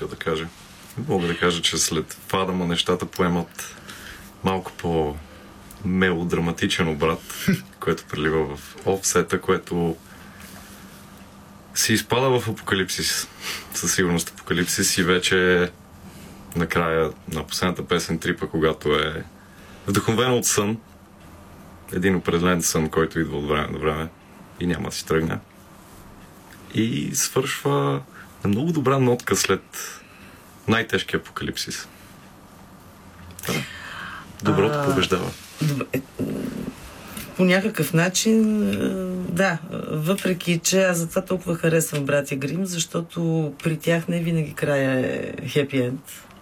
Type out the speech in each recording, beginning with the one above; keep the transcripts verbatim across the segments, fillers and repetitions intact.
иска да кажа. Мога да кажа, че след Фадама нещата поемат малко по-мелодраматичен обрат, което прелива в офсета, което си изпада в апокалипсис. Със сигурност апокалипсис и вече накрая на последната песен Трипа, когато е вдъхновена от сън, един определен сън, който идва от време на време и няма да си тръгне. И свършва на много добра нотка след най-тежкия апокалипсис. Да. Доброто а, побеждава. Добре. По някакъв начин, да, въпреки че аз затова толкова харесвам братя Грим, защото при тях не винаги края е хепи енд.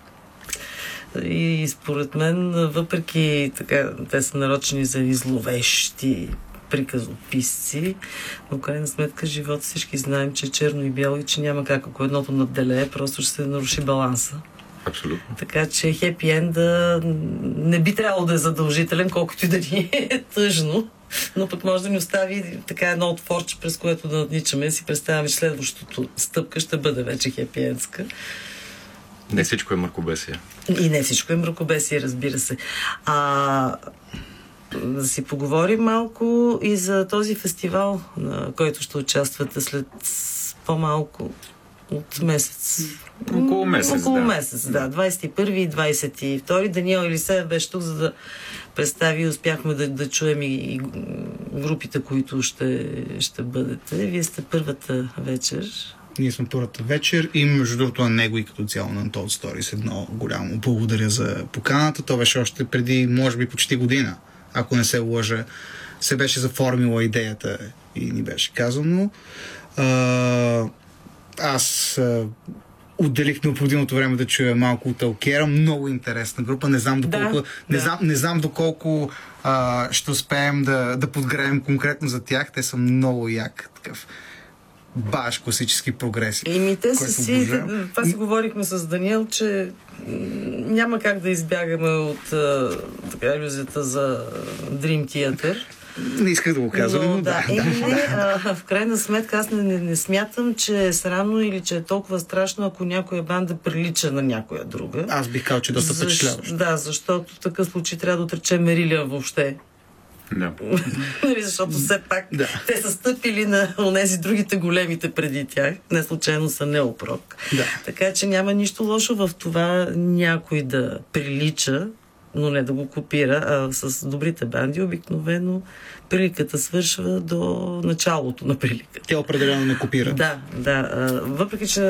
И според мен, въпреки така, те са нарочени за зловещи приказописци, но в крайна сметка живот всички знаем, че е черно и бяло и че няма как, ако едното надделее, просто ще се наруши баланса. Абсолютно. Така че хепи енда не би трябвало да е задължителен, колкото и да ни е тъжно, но пък може да ни остави така едно отворче, през което да надничаме и си представяме, че следващото стъпка ще бъде вече хепи ендска. Не всичко е мракобесие. И не всичко е мракобесие, разбира се. А да си поговорим малко и за този фестивал, на който ще участвате след по-малко от месец. Около месец, Около да. месец, да. двадесет и първи и двадесет и втори. Даниел Елисеев беше тук, за да представи. Успяхме да, да чуем и, и групите, които ще, ще бъдете. Вие сте първата вечер. Ние сме първата вечер и между другото на него и като цяло на Untold Stories едно голямо благодаря за поканата. То беше още преди, може би, почти година, ако не се лъжа, се беше заформила идеята и ни беше казано. А, аз а, отделих необходимото време да чуя малко от Алкера. Много интересна група. Не знам доколко, да, не да. знам, не знам доколко а, ще успеем да, да подгреем конкретно за тях. Те са много як такъв баш класически прогреси. Еми, те са си, това си говорихме с Даниел, че няма как да избягаме от а, така иллюзията за Dream Theater. Не исках да го казвам, но, но да. да, да, е, да. не, а, в крайна сметка аз не, не, не смятам, че е срамно или че е толкова страшно, ако някоя банда прилича на някоя друга. Аз бих казал, че е доста впечатляващо. Да, защото в такъв случай трябва да отречем Мерилия въобще. Да. Защото все пак да. те са стъпили на онези другите големите преди тях. Не случайно са неопрок. Да. Така че няма нищо лошо в това някой да прилича, но не да го копира, а с добрите банди обикновено приликата свършва до началото на приликата. Те определено не копират. Да, да. Въпреки че